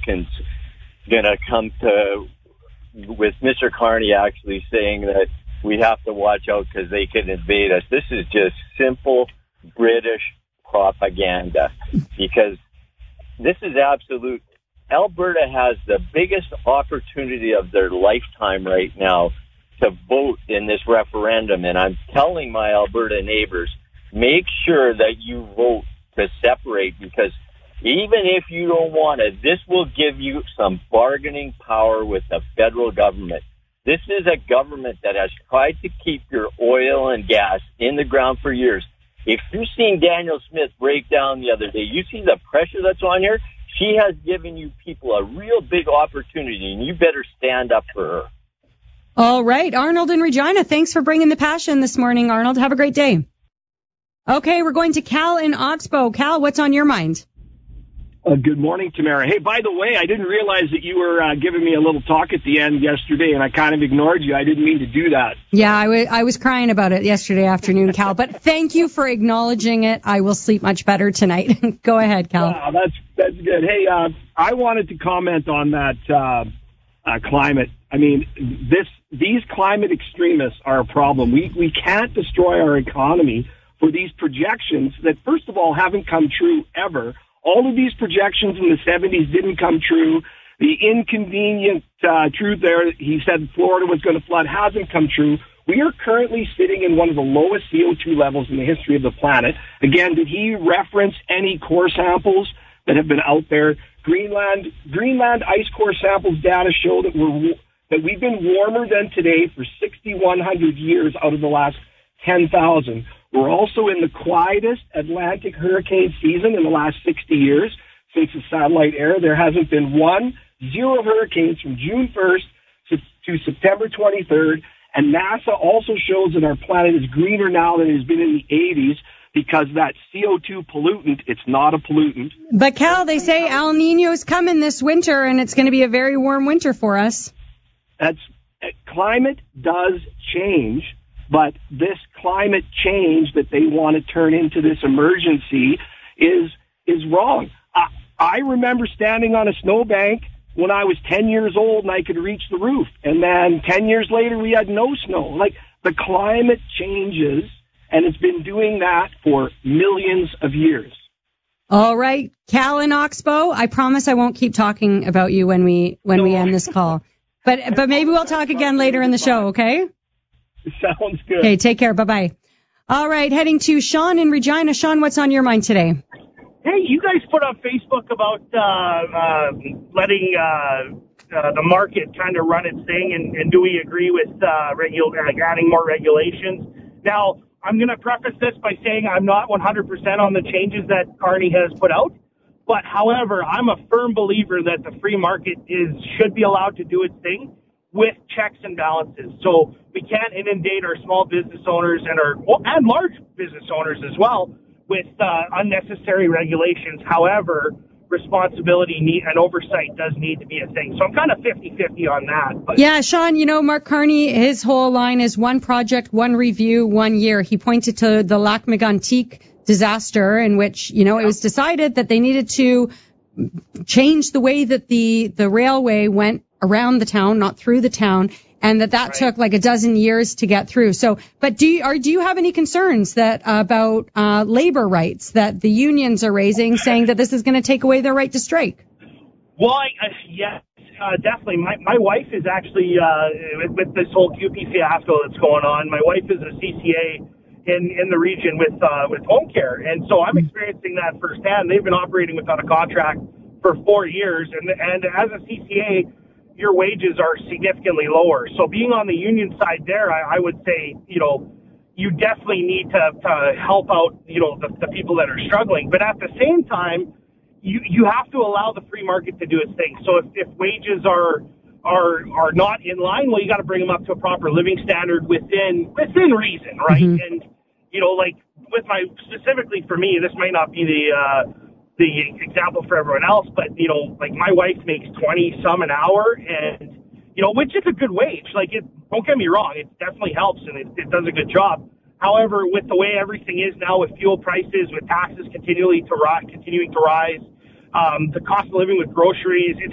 going to come to, with Mr. Carney actually saying that we have to watch out because they can invade us. This is just simple British propaganda, because this is absolute. Alberta has the biggest opportunity of their lifetime right now to vote in this referendum. And I'm telling my Alberta neighbors, make sure that you vote to separate, because even if you don't want it, this will give you some bargaining power with the federal government. This is a government that has tried to keep your oil and gas in the ground for years. If you've seen Danielle Smith break down the other day, you see the pressure that's on here. She has given you people a real big opportunity, and you better stand up for her. All right. Arnold in Regina, thanks for bringing the passion this morning, Arnold. Have a great day. Okay, we're going to Cal in Oxbow. Cal, what's on your mind? Good morning, Tamara. Hey, by the way, I didn't realize that you were giving me a little talk at the end yesterday, and I kind of ignored you. I didn't mean to do that. Yeah, I was crying about it yesterday afternoon, Cal, but thank you for acknowledging it. I will sleep much better tonight. Go ahead, Cal. Wow, that's good. Hey, I wanted to comment on that climate. I mean, these climate extremists are a problem. We can't destroy our economy for these projections that, first of all, haven't come true ever. All of these projections in the 70s didn't come true. The inconvenient truth there, he said Florida was going to flood, hasn't come true. We are currently sitting in one of the lowest CO2 levels in the history of the planet. Again, did he reference any core samples that have been out there? Greenland ice core samples data show that we've been warmer than today for 6,100 years out of the last 10,000. We're also in the quietest Atlantic hurricane season in the last 60 years. Since the satellite era, there hasn't been 0 hurricanes from June 1st to September 23rd. And NASA also shows that our planet is greener now than it has been in the 80s because that CO2 pollutant, it's not a pollutant. But Cal, they say El Niño's coming this winter, and it's going to be a very warm winter for us. Climate does change. But this climate change that they want to turn into this emergency is wrong. I remember standing on a snowbank when I was 10 years old and I could reach the roof. And then 10 years later, we had no snow. Like, the climate changes, and it's been doing that for millions of years. All right. Cal in Oxbow, I promise I won't keep talking about you when we end this call. But maybe we'll talk again later in the show, okay? Sounds good. Okay, take care. Bye-bye. All right, heading to Sean in Regina. Sean, what's on your mind today? Hey, you guys put on Facebook about letting the market kind of run its thing, and do we agree with adding more regulations? Now, I'm going to preface this by saying I'm not 100% on the changes that Carney has put out, but however, I'm a firm believer that the free market should be allowed to do its thing with checks and balances. So we can't inundate our small business owners and large business owners as well with unnecessary regulations. However, responsibility and oversight does need to be a thing. So I'm kind of 50-50 on that. But yeah, Sean, Mark Carney, his whole line is one project, one review, 1 year. He pointed to the Lac Mégantic disaster in which, it was decided that they needed to change the way that the railway went around the town, not through the town, and that right. Took like a dozen years to get through. So, but do you have any concerns about labor rights that the unions are raising, saying that this is going to take away their right to strike? Well, yes, definitely. My wife is actually with this whole QP fiasco that's going on. My wife is a CCA in the region with home care, and so I'm experiencing that firsthand. They've been operating without a contract for 4 years, and as a CCA, your wages are significantly lower. So being on the union side there, I would say, you definitely need to help out, the people that are struggling. But at the same time, you have to allow the free market to do its thing. So if wages are not in line, well, you got to bring them up to a proper living standard within reason, right? Mm-hmm. And, specifically for me, this might not be the example for everyone else, but, my wife makes 20 some an hour, and, which is a good wage. Don't get me wrong, it definitely helps, and it does a good job. However, with the way everything is now, with fuel prices, with taxes continuing to rise, the cost of living with groceries,